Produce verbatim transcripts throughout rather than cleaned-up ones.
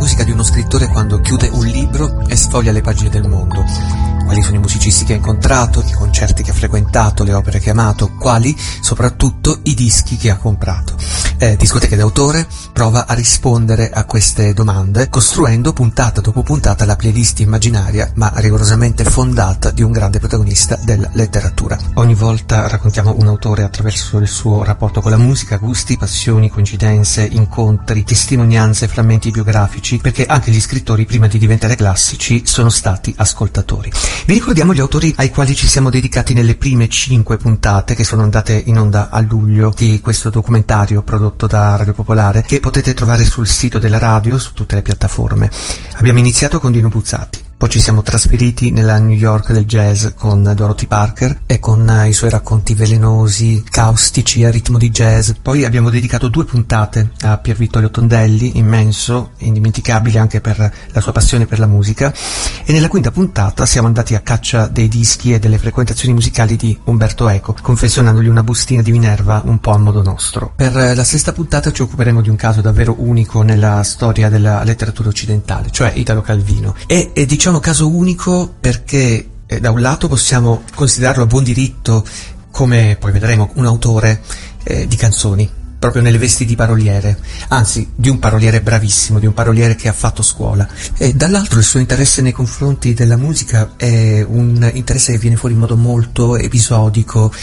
musica di uno scrittore quando chiude un libro e sfoglia le pagine del mondo. Quali sono i musicisti che ha incontrato, i concerti che ha frequentato, le opere che ha amato, quali soprattutto i dischi che ha comprato. Eh, Discoteche d'autore prova a rispondere a queste domande costruendo puntata dopo puntata la playlist immaginaria ma rigorosamente fondata di un grande protagonista della letteratura. Ogni volta raccontiamo un autore attraverso il suo rapporto con la musica, gusti, passioni, coincidenze, incontri, testimonianze, frammenti biografici, perché anche gli scrittori prima di diventare classici sono stati ascoltatori. Vi ricordiamo gli autori ai quali ci siamo dedicati nelle prime cinque puntate che sono andate in onda a luglio di questo documentario prodotto da Radio Popolare, che potete trovare sul sito della radio, su tutte le piattaforme. Abbiamo iniziato con Dino Buzzati. Poi ci siamo trasferiti nella New York del jazz con Dorothy Parker e con uh, i suoi racconti velenosi, caustici, a ritmo di jazz. Poi abbiamo dedicato due puntate a Pier Vittorio Tondelli, immenso, indimenticabile anche per la sua passione per la musica. E nella quinta puntata siamo andati a caccia dei dischi e delle frequentazioni musicali di Umberto Eco, confezionandogli una bustina di Minerva un po' a modo nostro. Per uh, la sesta puntata ci occuperemo di un caso davvero unico nella storia della letteratura occidentale, cioè Italo Calvino. E, e diciamo caso unico perché eh, da un lato possiamo considerarlo a buon diritto come, poi vedremo, un autore eh, di canzoni, proprio nelle vesti di paroliere, anzi di un paroliere bravissimo, di un paroliere che ha fatto scuola, e dall'altro il suo interesse nei confronti della musica è un interesse che viene fuori in modo molto episodico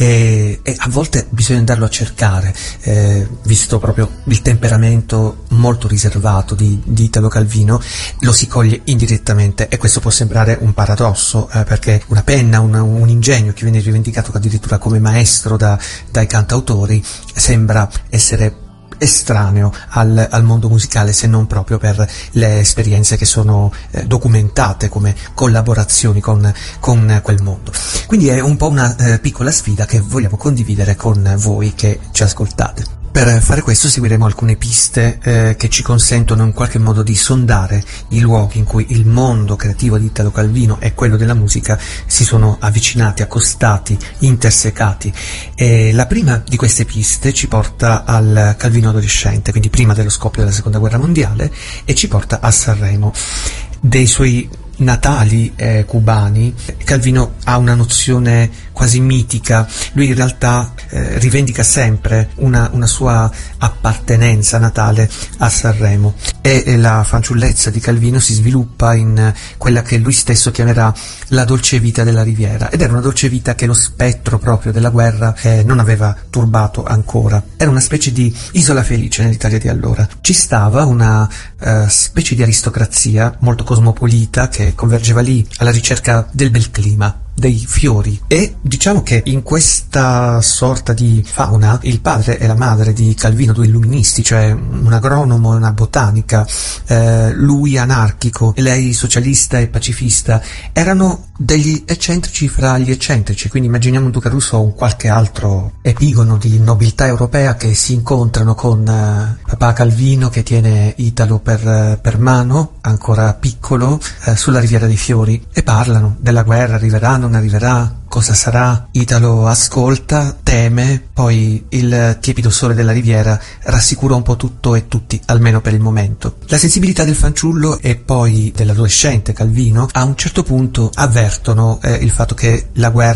e, e a volte bisogna andarlo a cercare, eh, visto proprio il temperamento molto riservato di, di Italo Calvino, lo si coglie indirettamente e questo può sembrare un paradosso, eh, perché una penna, un, un ingegno che viene rivendicato addirittura come maestro da, dai cantautori sembra essere estraneo al, al mondo musicale, se non proprio per le esperienze che sono eh, documentate come collaborazioni con, con quel mondo. Quindi è un po' una eh, piccola sfida che vogliamo condividere con voi che ci ascoltate. Per fare questo seguiremo alcune piste eh, che ci consentono in qualche modo di sondare i luoghi in cui il mondo creativo di Italo Calvino e quello della musica si sono avvicinati, accostati, intersecati. E la prima di queste piste ci porta al Calvino adolescente, quindi prima dello scoppio della Seconda Guerra Mondiale, e ci porta a Sanremo. Dei suoi natali eh, cubani, Calvino ha una nozione quasi mitica. Lui in realtà eh, rivendica sempre una, una sua appartenenza natale a Sanremo, e, e la fanciullezza di Calvino si sviluppa in quella che lui stesso chiamerà la dolce vita della Riviera, ed era una dolce vita che lo spettro proprio della guerra eh, non aveva turbato ancora. Era una specie di isola felice nell'Italia di allora. Ci stava una uh, specie di aristocrazia molto cosmopolita che convergeva lì alla ricerca del bel clima, dei fiori, e diciamo che in questa sorta di fauna il padre e la madre di Calvino, due illuministi, cioè un agronomo e una botanica, eh, lui anarchico e lei socialista e pacifista, erano degli eccentrici fra gli eccentrici. Quindi immaginiamo un Duca Rousseau o un qualche altro epigono di nobiltà europea che si incontrano con eh, papà Calvino che tiene Italo per, per mano, ancora piccolo, eh, sulla Riviera dei Fiori, e parlano della guerra, arriverà, non arriverà, cosa sarà. Italo ascolta, teme, poi il tiepido sole della riviera rassicura un po' tutto e tutti, almeno per il momento. La sensibilità del fanciullo e poi dell'adolescente Calvino a un certo punto avvertono eh, il fatto che la guerra